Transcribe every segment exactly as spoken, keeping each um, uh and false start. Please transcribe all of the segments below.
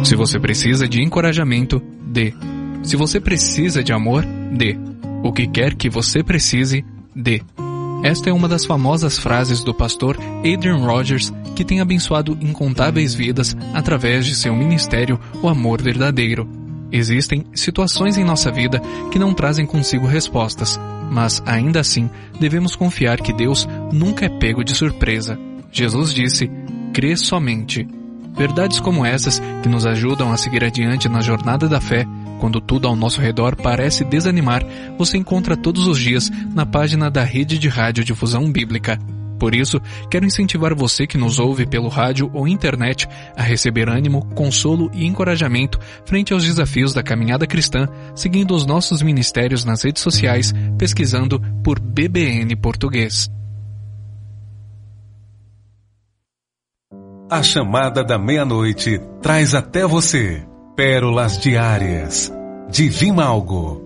Se você precisa de encorajamento, dê. Se você precisa de amor, dê. O que quer que você precise, dê. Esta é uma das famosas frases do pastor Adrian Rogers, que tem abençoado incontáveis vidas através de seu ministério, O Amor Verdadeiro. Existem situações em nossa vida que não trazem consigo respostas, mas ainda assim devemos confiar que Deus nunca é pego de surpresa. Jesus disse: crê somente. Verdades como essas, que nos ajudam a seguir adiante na jornada da fé, quando tudo ao nosso redor parece desanimar, você encontra todos os dias na página da Rede de Rádio Difusão Bíblica. Por isso, quero incentivar você que nos ouve pelo rádio ou internet a receber ânimo, consolo e encorajamento frente aos desafios da caminhada cristã, seguindo os nossos ministérios nas redes sociais, pesquisando por B B N Português. A chamada da meia-noite traz até você pérolas diárias de Vimalgo.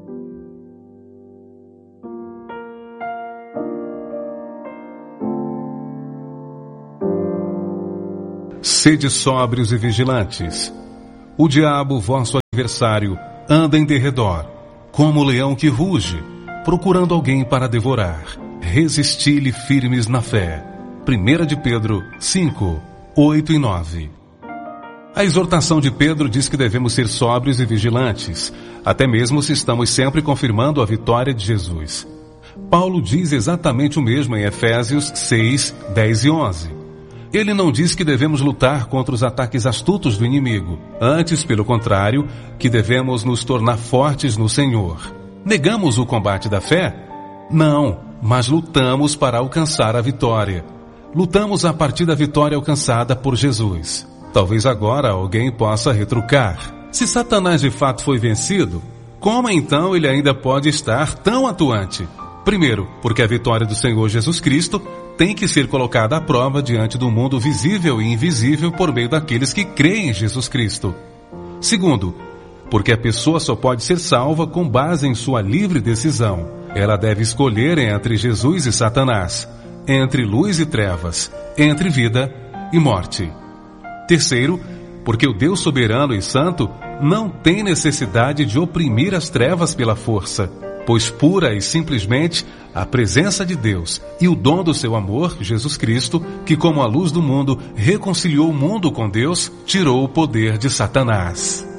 Sede sóbrios e vigilantes. O diabo, vosso adversário, anda em derredor, como o leão que ruge, procurando alguém para devorar. Resisti-lhe firmes na fé. Primeira de Pedro cinco, oito e nove. A exortação de Pedro diz que devemos ser sóbrios e vigilantes, até mesmo se estamos sempre confirmando a vitória de Jesus. Paulo diz exatamente o mesmo em Efésios seis, dez e onze. Ele não diz que devemos lutar contra os ataques astutos do inimigo. Antes, pelo contrário, que devemos nos tornar fortes no Senhor. Negamos o combate da fé? Não, mas lutamos para alcançar a vitória. Lutamos a partir da vitória alcançada por Jesus. Talvez agora alguém possa retrucar. Se Satanás de fato foi vencido, como então ele ainda pode estar tão atuante? Primeiro, porque a vitória do Senhor Jesus Cristo tem que ser colocada à prova diante do mundo visível e invisível por meio daqueles que creem em Jesus Cristo. Segundo, porque a pessoa só pode ser salva com base em sua livre decisão. Ela deve escolher entre Jesus e Satanás, entre luz e trevas, entre vida e morte. Terceiro, porque o Deus soberano e santo não tem necessidade de oprimir as trevas pela força, pois pura e simplesmente a presença de Deus e o dom do seu amor, Jesus Cristo, que como a luz do mundo reconciliou o mundo com Deus, tirou o poder de Satanás.